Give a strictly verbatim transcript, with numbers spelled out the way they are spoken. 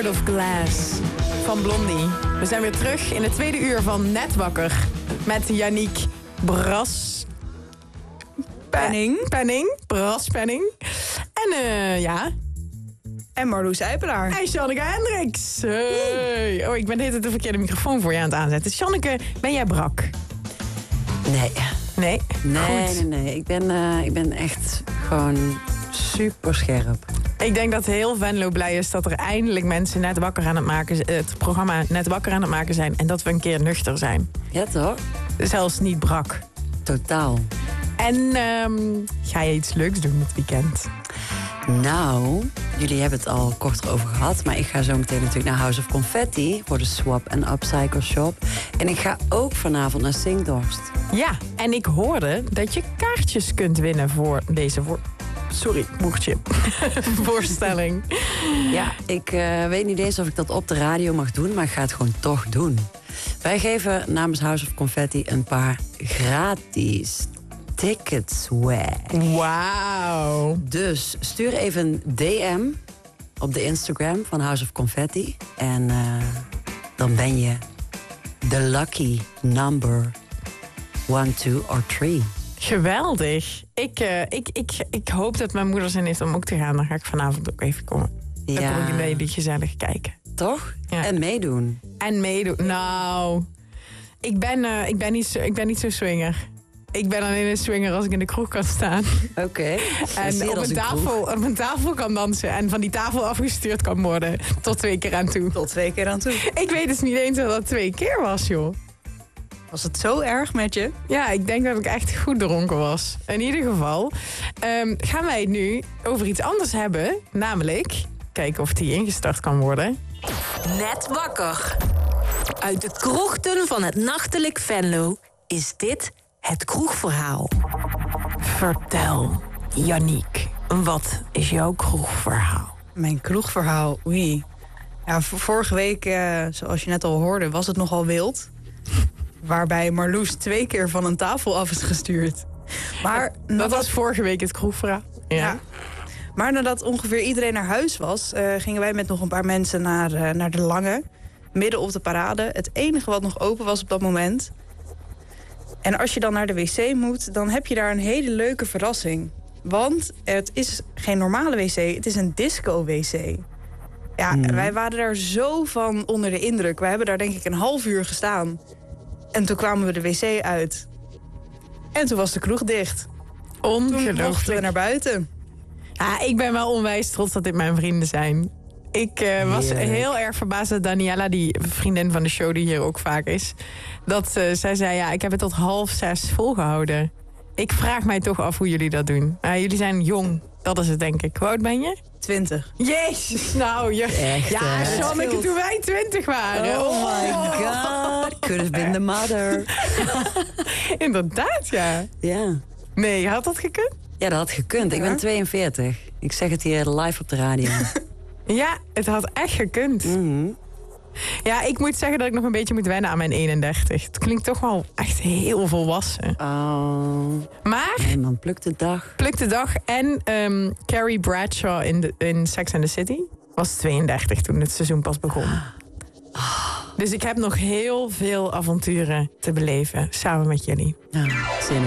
Heart of Glass van Blondie. We zijn weer terug in het tweede uur van Net Wakker met Yannick Bras... Penning. Penning. Braspenning. En uh, ja... En Marloes Eipelaar. En Janneke Hendricks. Hey. Oh, ik ben de hele tijd de verkeerde microfoon voor je aan het aanzetten. Janneke, ben jij brak? Nee. Nee? Nee, Goed. nee, nee. Ik ben, uh, ik ben echt gewoon super scherp. Ik denk dat heel Venlo blij is dat er eindelijk mensen net wakker aan het maken, het programma Net Wakker aan het maken zijn. En dat we een keer nuchter zijn. Ja, toch? Zelfs niet brak. Totaal. En um, ga je iets leuks doen dit weekend? Nou, jullie hebben het al kort over gehad. Maar ik ga zo meteen natuurlijk naar House of Confetti voor de Swap en Upcycle Shop. En ik ga ook vanavond naar Singdorst. Ja, en ik hoorde dat je kaartjes kunt winnen voor deze... Voor... Sorry, moertje. voorstelling. Ja, ik uh, weet niet eens of ik dat op de radio mag doen, maar ik ga het gewoon toch doen. Wij geven namens House of Confetti een paar gratis tickets weg. Wauw. Dus stuur even een D M op de Instagram van House of Confetti. En uh, dan ben je de lucky number one, two or three. Geweldig. Ik, uh, ik, ik, ik hoop dat mijn moeder zin heeft om ook te gaan. Dan ga ik vanavond ook even komen. Dan Ja. kom ik bij jullie gezellig kijken. Toch? Ja. En meedoen. En meedoen. Nou, ik ben, uh, ik ben, niet, zo, ik ben niet zo'n swinger. Ik ben alleen een swinger als ik in de kroeg kan staan. Oké. Okay. En op een, tafel, op een tafel kan dansen. En van die tafel afgestuurd kan worden. Tot twee keer aan toe. Tot twee keer aan toe. Ik weet dus niet eens dat dat twee keer was, joh. Was het zo erg met je? Ja, ik denk dat ik echt goed dronken was. In ieder geval um, gaan wij het nu over iets anders hebben. Namelijk, kijken of die ingestart kan worden. Net Wakker. Uit de krochten van het nachtelijk Venlo is dit het kroegverhaal. Vertel, Yannick, wat is jouw kroegverhaal? Mijn kroegverhaal, oei. Ja, v- vorige week, uh, zoals je net al hoorde, was het nogal wild. Waarbij Marloes twee keer van een tafel af is gestuurd. Maar dat nadat... was vorige week het kroegverhaal. Ja. Ja. Maar nadat ongeveer iedereen naar huis was, Uh, gingen wij met nog een paar mensen naar, uh, naar de Lange. Midden op de parade. Het enige wat nog open was op dat moment. En als je dan naar de wc moet, dan heb je daar een hele leuke verrassing. Want het is geen normale wc, het is een disco-wc. Ja, Mm. wij waren daar zo van onder de indruk. Wij hebben daar denk ik een half uur gestaan. En toen kwamen we de wc uit. En toen was de kroeg dicht. Toen mochten we Ongelooflijk. naar buiten. Ja, ik ben wel onwijs trots dat dit mijn vrienden zijn. Ik uh, was Heerlijk. heel erg verbaasd dat Daniela, die vriendin van de show die hier ook vaak is, dat uh, zij zei, ja, ik heb het tot half zes volgehouden. Ik vraag mij toch af hoe jullie dat doen. Uh, jullie zijn jong, dat is het denk ik. Hoe oud ben je? Twintig. Jezus, nou, je... Echt, ja, hè? Janneke, toen wij twintig waren. Oh my god. Could have been the mother. Inderdaad, ja. Ja. Nee, had dat gekund? Ja, dat had gekund. Ik ben tweeënveertig. Ik zeg het hier live op de radio. Ja, het had echt gekund. Mm-hmm. Ja, ik moet zeggen dat ik nog een beetje moet wennen aan mijn eenendertig. Het klinkt toch wel echt heel volwassen. Oh. Maar, En dan plukt de dag. pluk de dag en um, Carrie Bradshaw in, de, in Sex and the City was tweeëndertig toen het seizoen pas begon. Dus ik heb nog heel veel avonturen te beleven samen met jullie. Nou, zin